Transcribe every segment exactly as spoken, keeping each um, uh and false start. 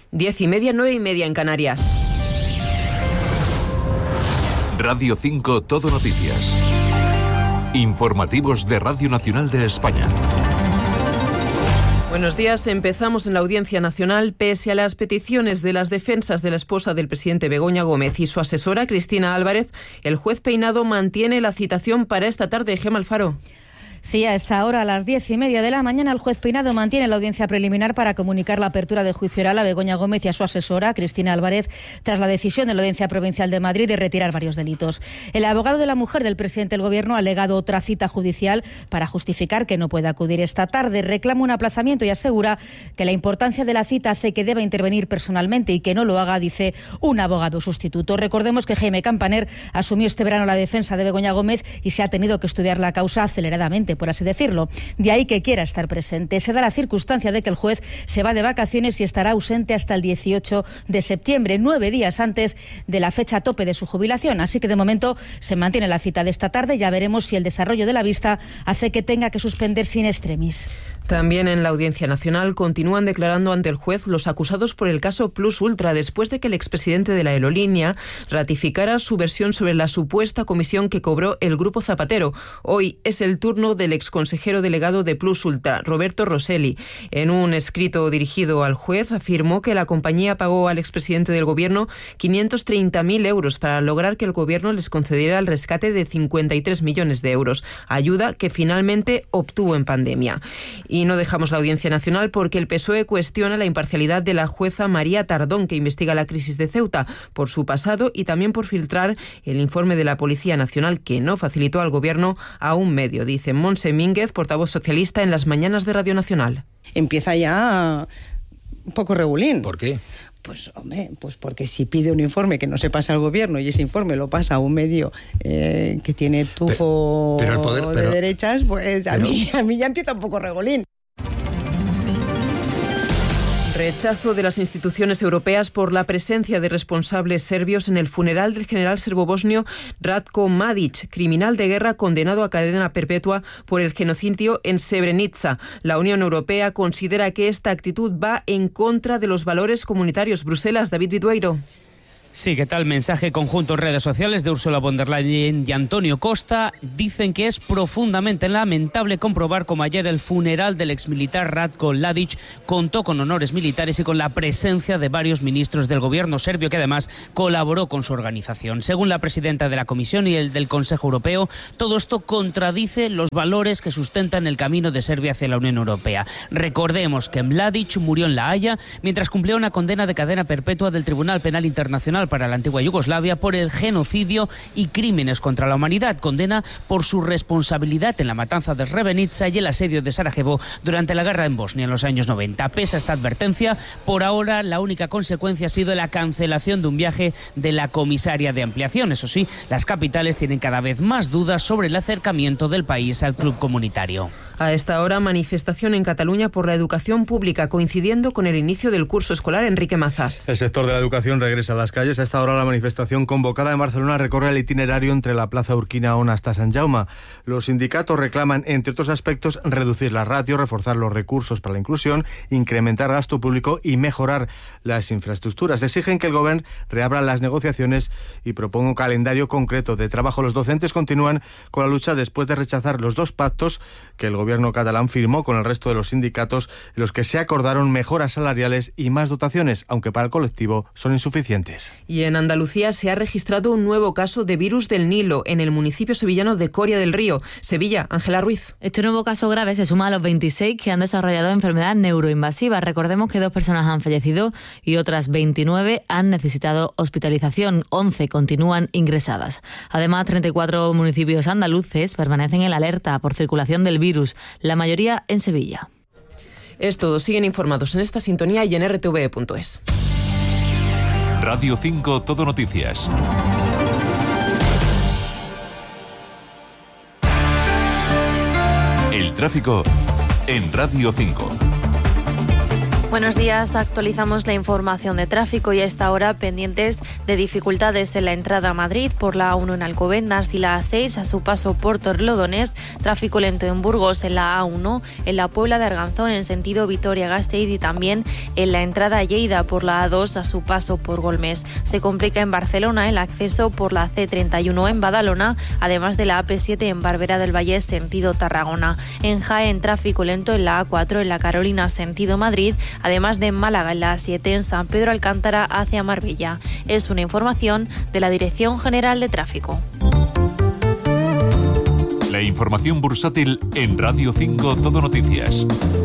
Diez y media, nueve y media en Canarias. Radio cinco Todo Noticias. Informativos de Radio Nacional de España. Buenos días. Empezamos en la Audiencia Nacional. Pese a las peticiones de las defensas de la esposa del presidente Begoña Gómez y su asesora Cristina Álvarez, el juez Peinado mantiene la citación para esta tarde. Gemma Alfaro. Sí, a esta hora, a las diez y media de la mañana, el juez Peinado mantiene la audiencia preliminar para comunicar la apertura de juicio oral a Begoña Gómez y a su asesora, Cristina Álvarez, tras la decisión de la Audiencia Provincial de Madrid de retirar varios delitos. El abogado de la mujer del presidente del Gobierno ha alegado otra cita judicial para justificar que no puede acudir esta tarde. Reclama un aplazamiento y asegura que la importancia de la cita hace que deba intervenir personalmente y que no lo haga, dice, un abogado sustituto. Recordemos que Jaime Campaner asumió este verano la defensa de Begoña Gómez y se ha tenido que estudiar la causa aceleradamente, por así decirlo. De ahí que quiera estar presente. Se da la circunstancia de que el juez se va de vacaciones y estará ausente hasta el dieciocho de septiembre, nueve días antes de la fecha tope de su jubilación. Así que de momento se mantiene la cita de esta tarde. Ya veremos si el desarrollo de la vista hace que tenga que suspender sin extremis. También en la Audiencia Nacional continúan declarando ante el juez los acusados por el caso Plus Ultra, después de que el expresidente de la aerolínea ratificara su versión sobre la supuesta comisión que cobró el Grupo Zapatero. Hoy es el turno del exconsejero delegado de Plus Ultra, Roberto Rosselli. En un escrito dirigido al juez afirmó que la compañía pagó al expresidente del Gobierno quinientos treinta mil euros para lograr que el Gobierno les concediera el rescate de cincuenta y tres millones de euros, ayuda que finalmente obtuvo en pandemia. Y no dejamos la Audiencia Nacional porque el P S O E cuestiona la imparcialidad de la jueza María Tardón, que investiga la crisis de Ceuta por su pasado y también por filtrar el informe de la Policía Nacional que no facilitó al Gobierno a un medio, dice Montse Mínguez, portavoz socialista en las mañanas de Radio Nacional. Empieza ya un poco regulín. ¿Por qué? Pues, hombre, pues porque si pide un informe que no se pasa al Gobierno y ese informe lo pasa a un medio eh, que tiene tufo pero, pero el poder, de pero, derechas, pues a, pero, mí, a mí ya empieza un poco regolín. Rechazo de las instituciones europeas por la presencia de responsables serbios en el funeral del general serbobosnio Ratko Mladić, criminal de guerra condenado a cadena perpetua por el genocidio en Srebrenica. La Unión Europea considera que esta actitud va en contra de los valores comunitarios. Bruselas, David Vidueiro. Sí, ¿qué tal? Mensaje conjunto en redes sociales de Ursula von der Leyen y Antonio Costa. Dicen que es profundamente lamentable comprobar como ayer el funeral del exmilitar Ratko Mladić contó con honores militares y con la presencia de varios ministros del gobierno serbio que además colaboró con su organización. Según la presidenta de la Comisión y el del Consejo Europeo, todo esto contradice los valores que sustentan el camino de Serbia hacia la Unión Europea. Recordemos que Mladić murió en La Haya mientras cumplía una condena de cadena perpetua del Tribunal Penal Internacional para la antigua Yugoslavia por el genocidio y crímenes contra la humanidad, condena por su responsabilidad en la matanza de Srebrenica y el asedio de Sarajevo durante la guerra en Bosnia en los años noventa. Pese a esta advertencia, por ahora la única consecuencia ha sido la cancelación de un viaje de la comisaria de ampliación. Eso sí, las capitales tienen cada vez más dudas sobre el acercamiento del país al club comunitario. A esta hora, manifestación en Cataluña por la educación pública, coincidiendo con el inicio del curso escolar. Enrique Mazas. El sector de la educación regresa a las calles. A esta hora, la manifestación convocada en Barcelona recorre el itinerario entre la Plaza Urquinaona hasta Sant Jaume. Los sindicatos reclaman, entre otros aspectos, reducir la ratio, reforzar los recursos para la inclusión, incrementar gasto público y mejorar las infraestructuras. Exigen que el Gobierno reabra las negociaciones y proponga un calendario concreto de trabajo. Los docentes continúan con la lucha después de rechazar los dos pactos que el Gobierno gobierno catalán firmó con el resto de los sindicatos, en los que se acordaron mejoras salariales y más dotaciones, aunque para el colectivo son insuficientes. Y en Andalucía se ha registrado un nuevo caso de virus del Nilo en el municipio sevillano de Coria del Río. Sevilla, Ángela Ruiz. Este nuevo caso grave se suma a los veintiséis que han desarrollado enfermedad neuroinvasiva. Recordemos que dos personas han fallecido y otras veintinueve han necesitado hospitalización. once continúan ingresadas. Además, treinta y cuatro municipios andaluces permanecen en la alerta por circulación del virus, la mayoría en Sevilla. Es todo. Siguen informados en esta sintonía y en r t v e punto es. Radio cinco Todo Noticias. El tráfico en Radio cinco. Buenos días, actualizamos la información de tráfico y a esta hora pendientes de dificultades en la entrada a Madrid por la A uno en Alcobendas y la A seis a su paso por Torrelodones, tráfico lento en Burgos en la A uno, en la Puebla de Arganzón en sentido Vitoria-Gasteiz y también en la entrada a Lleida por la A dos a su paso por Golmes. Se complica en Barcelona el acceso por la C treinta y uno en Badalona, además de la A P siete en Barberá del Vallés sentido Tarragona. En Jaén, tráfico lento en la A cuatro en la Carolina sentido Madrid, además de en Málaga en la A siete en San Pedro Alcántara hacia Marbella. Es una información de la Dirección General de Tráfico. La información bursátil en Radio cinco Todo Noticias.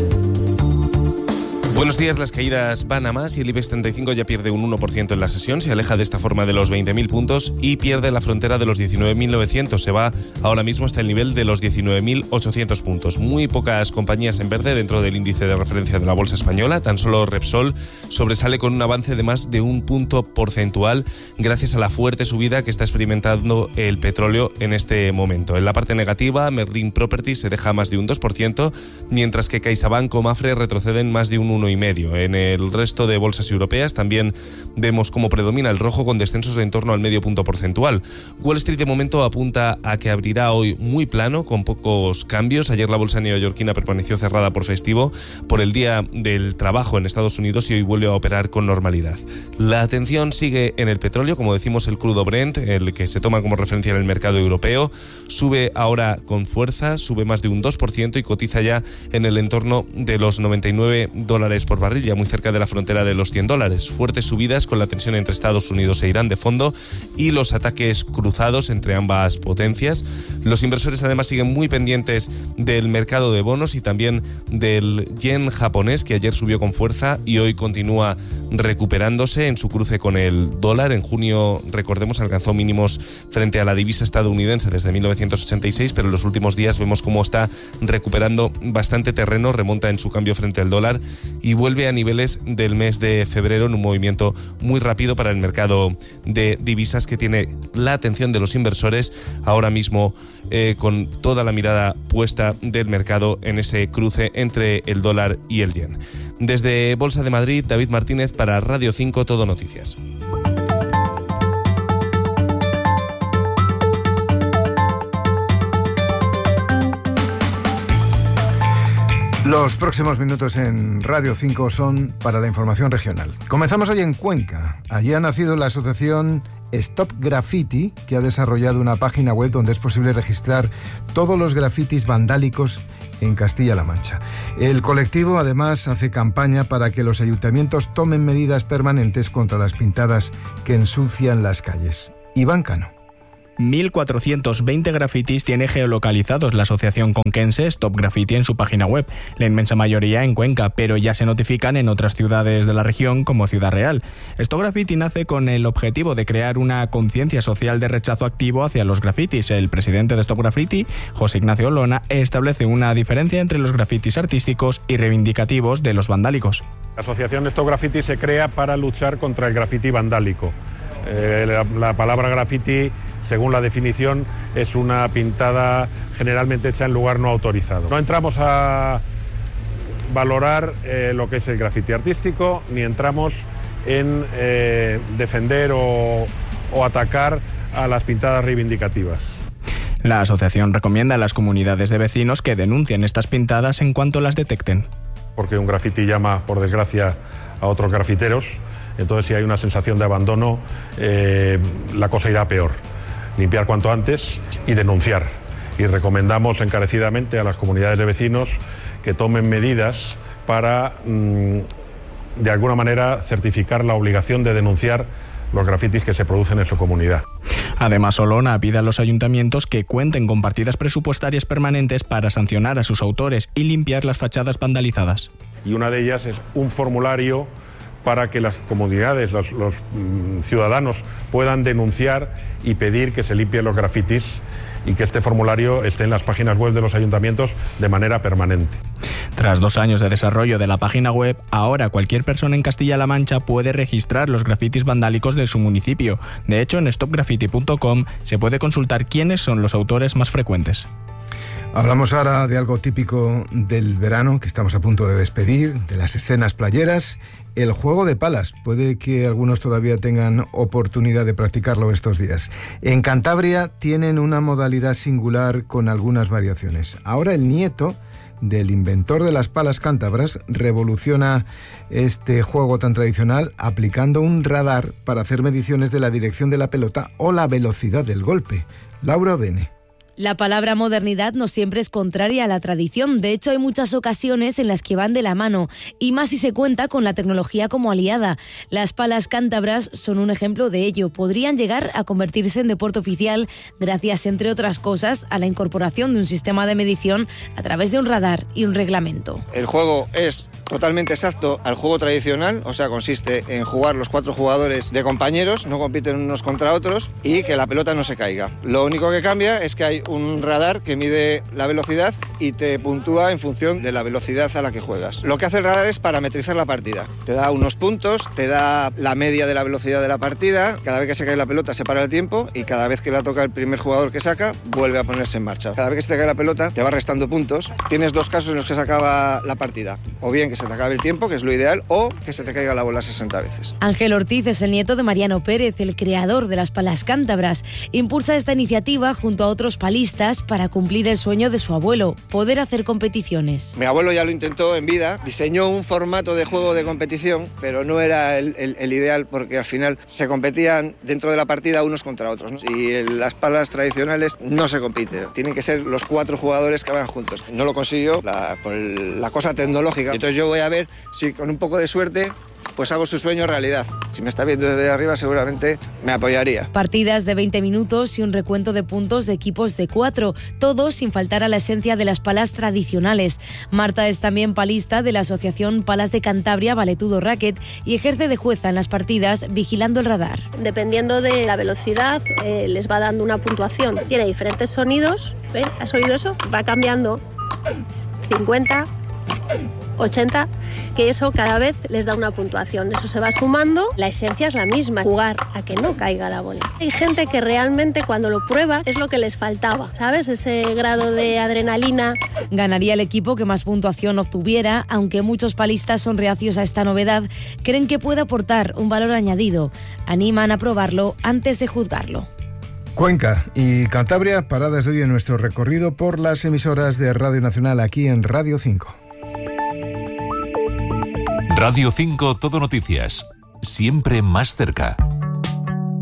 Buenos días, las caídas van a más y el IBEX treinta y cinco ya pierde un uno por ciento en la sesión, se aleja de esta forma de los veinte mil puntos y pierde la frontera de los diecinueve mil novecientos, se va ahora mismo hasta el nivel de los diecinueve mil ochocientos puntos. Muy pocas compañías en verde dentro del índice de referencia de la bolsa española, tan solo Repsol sobresale con un avance de más de un punto porcentual gracias a la fuerte subida que está experimentando el petróleo en este momento. En la parte negativa, Merlin Properties se deja más de un dos por ciento, mientras que CaixaBank o Mafre retroceden más de un uno y medio. En el resto de bolsas europeas también vemos cómo predomina el rojo con descensos de en torno al medio punto porcentual. Wall Street de momento apunta a que abrirá hoy muy plano con pocos cambios. Ayer la bolsa neoyorquina permaneció cerrada por festivo por el día del trabajo en Estados Unidos y hoy vuelve a operar con normalidad. La atención sigue en el petróleo, como decimos el crudo Brent, el que se toma como referencia en el mercado europeo, sube ahora con fuerza, sube más de un dos por ciento y cotiza ya en el entorno de los noventa y nueve dólares por barril, ya muy cerca de la frontera de los cien dólares. Fuertes subidas con la tensión entre Estados Unidos e Irán de fondo y los ataques cruzados entre ambas potencias. Los inversores además siguen muy pendientes del mercado de bonos y también del yen japonés, que ayer subió con fuerza y hoy continúa recuperándose en su cruce con el dólar. En junio, recordemos, alcanzó mínimos frente a la divisa estadounidense desde mil novecientos ochenta y seis, pero en los últimos días vemos cómo está recuperando bastante terreno, remonta en su cambio frente al dólar y vuelve a niveles del mes de febrero en un movimiento muy rápido para el mercado de divisas que tiene la atención de los inversores ahora mismo eh, con toda la mirada puesta del mercado en ese cruce entre el dólar y el yen. Desde Bolsa de Madrid, David Martínez para Radio cinco Todo Noticias. Los próximos minutos en Radio cinco son para la información regional. Comenzamos hoy en Cuenca. Allí ha nacido la asociación Stop Graffiti, que ha desarrollado una página web donde es posible registrar todos los grafitis vandálicos en Castilla-La Mancha. El colectivo además hace campaña para que los ayuntamientos tomen medidas permanentes contra las pintadas que ensucian las calles. Iván Cano. mil cuatrocientos veinte grafitis tiene geolocalizados la asociación conquense Stop Graffiti en su página web, la inmensa mayoría en Cuenca, pero ya se notifican en otras ciudades de la región como Ciudad Real. Stop Graffiti nace con el objetivo de crear una conciencia social de rechazo activo hacia los grafitis. El presidente de Stop Graffiti, José Ignacio Olona, establece una diferencia entre los grafitis artísticos y reivindicativos de los vandálicos. La asociación Stop Graffiti se crea para luchar contra el grafiti vandálico. Eh, la, la palabra graffiti, según la definición, es una pintada generalmente hecha en lugar no autorizado. No entramos a valorar eh, lo que es el graffiti artístico, ni entramos en eh, defender o, o atacar a las pintadas reivindicativas. La asociación recomienda a las comunidades de vecinos que denuncien estas pintadas en cuanto las detecten. Porque un graffiti llama, por desgracia, a otros grafiteros. Entonces, si hay una sensación de abandono, eh, la cosa irá peor. Limpiar cuanto antes y denunciar. Y recomendamos encarecidamente a las comunidades de vecinos que tomen medidas para, mmm, de alguna manera, certificar la obligación de denunciar los grafitis que se producen en su comunidad. Además, Olona pide a los ayuntamientos que cuenten con partidas presupuestarias permanentes para sancionar a sus autores y limpiar las fachadas vandalizadas. Y una de ellas es un formulario para que las comunidades, los, los mmm, ciudadanos puedan denunciar y pedir que se limpien los grafitis y que este formulario esté en las páginas web de los ayuntamientos de manera permanente. Tras dos años de desarrollo de la página web, ahora cualquier persona en Castilla-La Mancha puede registrar los grafitis vandálicos de su municipio. De hecho, en stop graffiti punto com se puede consultar quiénes son los autores más frecuentes. Hablamos ahora de algo típico del verano que estamos a punto de despedir, de las escenas playeras, el juego de palas. Puede que algunos todavía tengan oportunidad de practicarlo estos días. En Cantabria tienen una modalidad singular con algunas variaciones. Ahora el nieto del inventor de las palas cántabras revoluciona este juego tan tradicional aplicando un radar para hacer mediciones de la dirección de la pelota o la velocidad del golpe. Laura Odene. La palabra modernidad no siempre es contraria a la tradición. De hecho, hay muchas ocasiones en las que van de la mano, y más si se cuenta con la tecnología como aliada. Las palas cántabras son un ejemplo de ello. Podrían llegar a convertirse en deporte oficial gracias, entre otras cosas, a la incorporación de un sistema de medición a través de un radar y un reglamento. El juego es totalmente exacto al juego tradicional, o sea, consiste en jugar los cuatro jugadores de compañeros, no compiten unos contra otros, y que la pelota no se caiga. Lo único que cambia es que hay un radar que mide la velocidad y te puntúa en función de la velocidad a la que juegas. Lo que hace el radar es parametrizar la partida. Te da unos puntos, te da la media de la velocidad de la partida, cada vez que se cae la pelota se para el tiempo y cada vez que la toca el primer jugador que saca, vuelve a ponerse en marcha. Cada vez que se te cae la pelota, te va restando puntos. Tienes dos casos en los que se acaba la partida. O bien que se te acabe el tiempo, que es lo ideal, o que se te caiga la bola sesenta veces. Ángel Ortiz es el nieto de Mariano Pérez, el creador de las palas cántabras. Impulsa esta iniciativa junto a otros palistas para cumplir el sueño de su abuelo, poder hacer competiciones. Mi abuelo ya lo intentó en vida, diseñó un formato de juego de competición, pero no era el, el, el ideal porque al final se competían dentro de la partida unos contra otros, ¿no? Y en las palas tradicionales no se compite, tienen que ser los cuatro jugadores que van juntos. No lo consiguió la, por el, la cosa tecnológica, entonces yo voy a ver si con un poco de suerte pues hago su sueño realidad. Si me está viendo desde arriba seguramente me apoyaría. Partidas de veinte minutos y un recuento de puntos de equipos de cuatro, todos sin faltar a la esencia de las palas tradicionales. Marta es también palista de la Asociación Palas de Cantabria Valetudo Racket y ejerce de jueza en las partidas vigilando el radar. Dependiendo de la velocidad eh, les va dando una puntuación. Tiene diferentes sonidos, ¿eh? ¿Has oído eso? Va cambiando cincuenta, ochenta, que eso cada vez les da una puntuación. Eso se va sumando, la esencia es la misma, jugar a que no caiga la bola. Hay gente que realmente cuando lo prueba es lo que les faltaba, ¿sabes? Ese grado de adrenalina. Ganaría el equipo que más puntuación obtuviera, aunque muchos palistas son reacios a esta novedad, creen que puede aportar un valor añadido. Animan a probarlo antes de juzgarlo. Cuenca y Cantabria, paradas de hoy en nuestro recorrido por las emisoras de Radio Nacional aquí en Radio cinco. Radio cinco Todo Noticias, siempre más cerca.